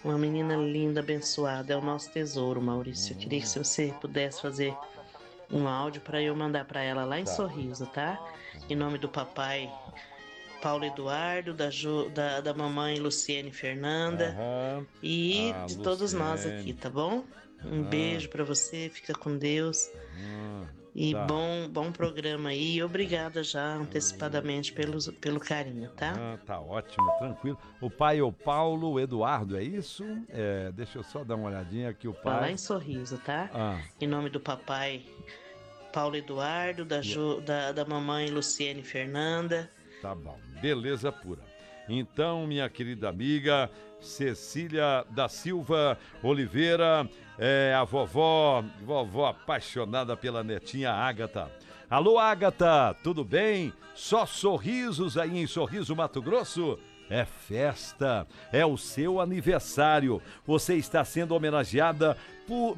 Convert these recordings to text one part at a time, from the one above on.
Uma menina linda, abençoada, é o nosso tesouro, Maurício. Eu queria que se você pudesse fazer um áudio para eu mandar para ela lá em Sorriso, tá? Em nome do papai Paulo Eduardo, da mamãe Luciene Fernanda e de todos nós aqui, tá bom? Um beijo para você, fica com Deus. E bom programa aí. Obrigada já antecipadamente pelo carinho, tá? Tá ótimo, tranquilo. O pai é o Paulo Eduardo, é isso? Deixa eu só dar uma olhadinha aqui. O pai. Lá em Sorriso, tá? Em nome do papai Paulo Eduardo, da mamãe Luciene Fernanda. Tá bom, beleza pura. Então, minha querida amiga Cecília da Silva Oliveira, a vovó apaixonada pela netinha Ágata. Alô, Ágata, tudo bem? Só sorrisos aí em Sorriso, Mato Grosso? É festa, é o seu aniversário. Você está sendo homenageada por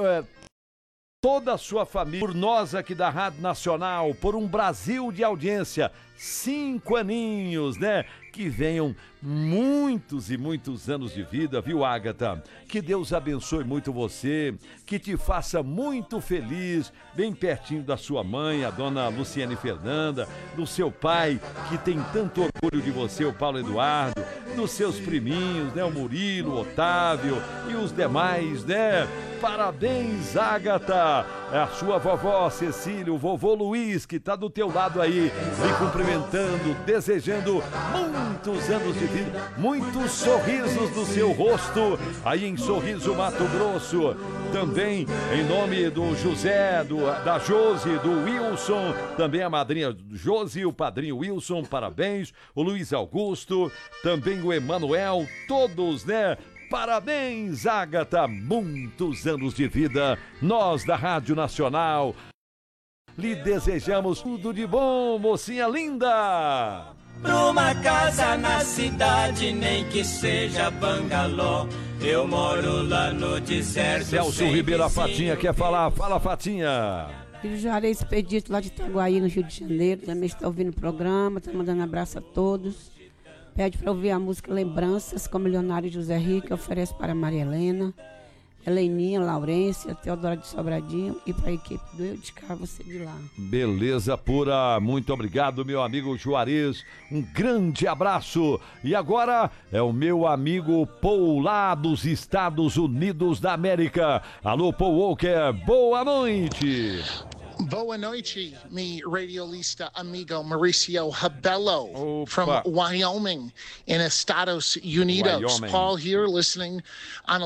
toda a sua família, por nós aqui da Rádio Nacional, por um Brasil de audiência. 5 aninhos, né? Que venham muitos e muitos anos de vida, viu, Ágata? Que Deus abençoe muito você, que te faça muito feliz, bem pertinho da sua mãe, a dona Luciene Fernanda, do seu pai, que tem tanto orgulho de você, o Paulo Eduardo, dos seus priminhos, né? O Murilo, o Otávio e os demais, né? Parabéns, Ágata! A sua vovó Cecília, o vovô Luiz, que tá do teu lado aí, lhe cumprimentando, desejando muitos anos de vida, muitos sorrisos no seu rosto, aí em Sorriso, Mato Grosso. Também em nome do José, da Josi, do Wilson, também a madrinha Josi, o padrinho Wilson, parabéns. O Luiz Augusto, também o Emanuel, todos, né? Parabéns, Ágata, muitos anos de vida. Nós da Rádio Nacional lhe desejamos tudo de bom, mocinha linda. Pra uma casa na cidade, nem que seja bangalô, eu moro lá no deserto. Celso Ribeiro, a Fatinha quer falar. Fala, Fatinha. Filho Juarez Expedito, lá de Itaguaí, no Rio de Janeiro, também está ouvindo o programa, está mandando abraço a todos. Pede para ouvir a música Lembranças com o milionário José Rico, oferece para Maria Helena, Heleninha, Laurência, Teodora de Sobradinho e para a equipe do Eu de Cá, você de lá. Beleza pura, muito obrigado, meu amigo Juarez, um grande abraço. E agora é o meu amigo Paul, lá dos Estados Unidos da América. Alô, Paul Walker, boa noite. Boa noite, mi radiolista amigo Mauricio Rebelo. Opa. From Wyoming in Estados Unidos. Wyoming. Paul here listening on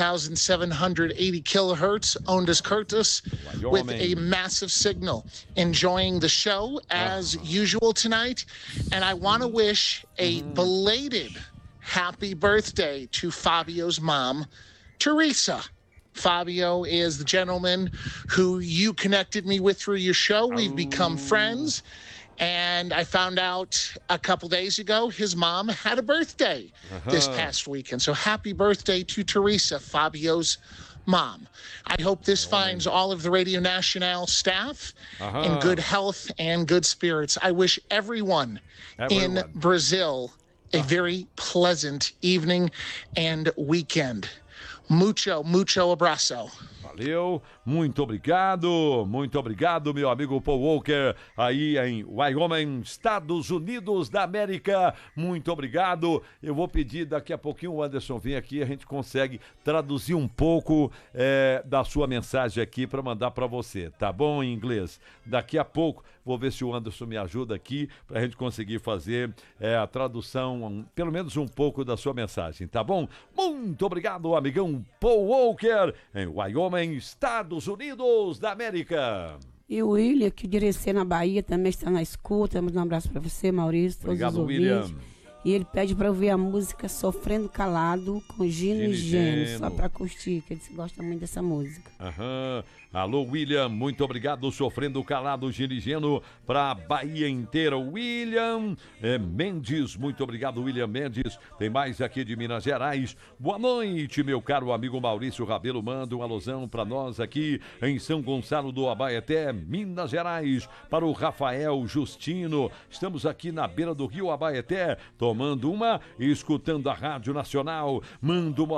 11,780 kilohertz, Ondas Curtis, with a massive signal. Enjoying the show as usual tonight. And I want to wish a belated happy birthday to Fabio's mom, Teresa. Fabio is the gentleman who you connected me with through your show. We've become friends. And I found out a couple days ago his mom had a birthday this past weekend. So happy birthday to Teresa, Fabio's mom. I hope this finds all of the Radio Nacional staff in good health and good spirits. I wish everyone. in Brazil a very pleasant evening and weekend. Mucho abraço. Valeu, muito obrigado, meu amigo Paul Walker, aí em Wyoming, Estados Unidos da América, muito obrigado. Eu vou pedir daqui a pouquinho o Anderson vir aqui, a gente consegue traduzir um pouco da sua mensagem aqui para mandar para você, tá bom, em inglês? Daqui a pouco, vou ver se o Anderson me ajuda aqui para a gente conseguir fazer a tradução, pelo menos um pouco da sua mensagem, tá bom? Muito obrigado, amigão Paul Walker, em Wyoming, Estados Unidos da América. E o William, que direcê na Bahia, também está na escuta. Um abraço para você, Maurício, todos obrigado, os ouvintes. William. E ele pede para ouvir a música Sofrendo Calado, com Gino e Geno, só para curtir, que ele gosta muito dessa música. Alô, William, muito obrigado. Sofrendo Calado, Gino e Geno, para a Bahia inteira. William Mendes, muito obrigado, William Mendes. Tem mais aqui de Minas Gerais. Boa noite, meu caro amigo Maurício Rabelo. Manda um alusão para nós aqui em São Gonçalo do Abaeté, Minas Gerais. Para o Rafael Justino, estamos aqui na beira do rio Abaeté, tomando uma e escutando a Rádio Nacional. Manda uma